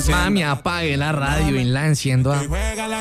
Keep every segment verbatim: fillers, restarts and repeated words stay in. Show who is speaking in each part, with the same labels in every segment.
Speaker 1: Mami, apague la radio y la enciendo. A...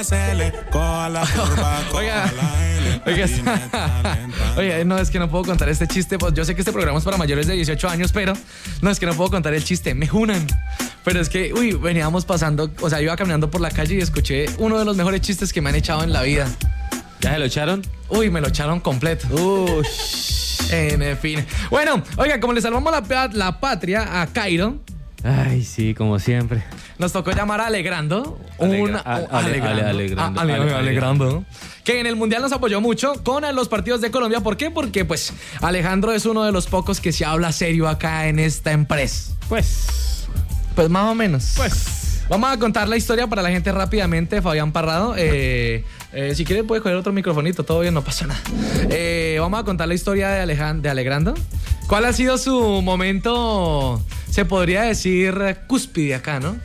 Speaker 1: Oiga, oiga, oiga, no, es que no puedo contar este chiste. Pues yo sé que este programa es para mayores de dieciocho años, pero no, es que no puedo contar el chiste. Me junan. Pero es que, uy, veníamos pasando, o sea, iba caminando por la calle y escuché uno de los mejores chistes que me han echado en la vida.
Speaker 2: ¿Ya se lo echaron?
Speaker 1: Uy, me lo echaron completo.
Speaker 2: Uy.
Speaker 1: En fin. Bueno, oiga, como le salvamos la, la patria a Cairo.
Speaker 2: Ay, sí, como siempre.
Speaker 1: Nos tocó llamar a Alegrando.
Speaker 2: Alegra,
Speaker 1: una,
Speaker 2: ale,
Speaker 1: Alegrando,
Speaker 2: ale, alegrando,
Speaker 1: a, ale,
Speaker 2: ale,
Speaker 1: Alegrando. Que en el Mundial nos apoyó mucho con los partidos de Colombia. ¿Por qué? Porque, pues, Alejandro es uno de los pocos que se habla serio acá en esta empresa.
Speaker 2: Pues.
Speaker 1: Pues más o menos.
Speaker 2: Pues.
Speaker 1: Vamos a contar la historia para la gente rápidamente, Fabián Parrado. Eh, eh, si quiere puede coger otro microfonito, todo bien, no pasa nada. Eh, vamos a contar la historia de, Alejan, de Alegrando. ¿Cuál ha sido su momento, se podría decir, cúspide acá, no?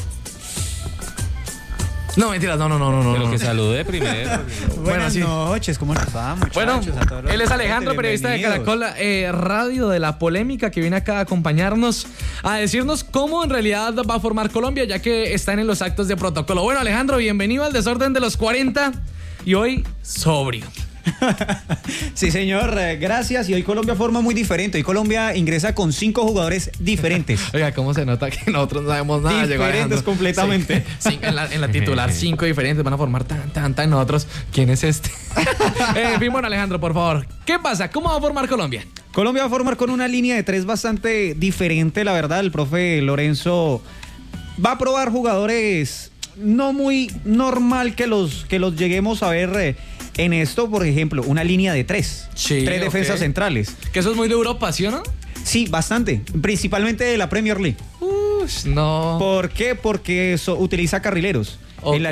Speaker 1: No, mentiras, no, no, no, no.
Speaker 2: Pero
Speaker 1: no.
Speaker 2: que salude primero.
Speaker 3: Buenas
Speaker 1: sí.
Speaker 3: noches, ¿cómo les va, muchachos?
Speaker 1: Bueno,
Speaker 3: a todos los
Speaker 1: él es Alejandro, periodista de Caracol eh, Radio, de La Polémica, que viene acá a acompañarnos, a decirnos cómo en realidad va a formar Colombia, ya que están en los actos de protocolo. Bueno, Alejandro, bienvenido al Desorden de los cuarenta y hoy sobrio.
Speaker 3: Sí, señor, eh, gracias. Y hoy Colombia forma muy diferente. Hoy Colombia ingresa con cinco jugadores diferentes.
Speaker 1: Oiga, ¿cómo se nota que nosotros no sabemos nada?
Speaker 3: Diferentes completamente.
Speaker 1: Sí, sí, en, la, en la titular, cinco diferentes van a formar tan, tan, tan. Nosotros, ¿quién es este? En fin, bueno, Alejandro, por favor, ¿qué pasa? ¿Cómo va a formar Colombia?
Speaker 3: Colombia va a formar con una línea de tres bastante diferente, la verdad. El profe Lorenzo va a probar jugadores no muy normal que los, que los lleguemos a ver eh, en esto. Por ejemplo, una línea de tres.
Speaker 1: Sí,
Speaker 3: tres defensas
Speaker 1: okay.
Speaker 3: centrales.
Speaker 1: Que eso es muy de Europa, ¿sí o no?
Speaker 3: Sí, bastante. Principalmente de la Premier League.
Speaker 1: Uy, no.
Speaker 3: ¿Por qué? Porque eso utiliza carrileros.
Speaker 1: Okay.
Speaker 3: En la